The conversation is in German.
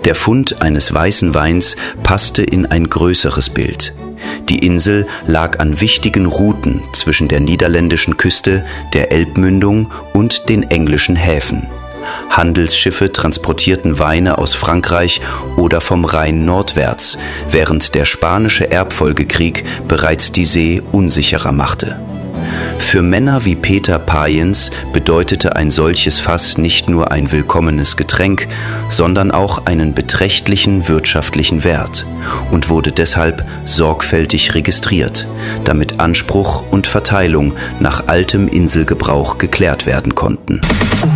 Der Fund eines weißen Weins passte in ein größeres Bild. Die Insel lag an wichtigen Routen zwischen der niederländischen Küste, der Elbmündung und den englischen Häfen. Handelsschiffe transportierten Weine aus Frankreich oder vom Rhein nordwärts, während der Spanische Erbfolgekrieg bereits die See unsicherer machte. Für Männer wie Peter Payens bedeutete ein solches Fass nicht nur ein willkommenes Getränk, sondern auch einen beträchtlichen wirtschaftlichen Wert und wurde deshalb sorgfältig registriert, damit Anspruch und Verteilung nach altem Inselgebrauch geklärt werden konnten.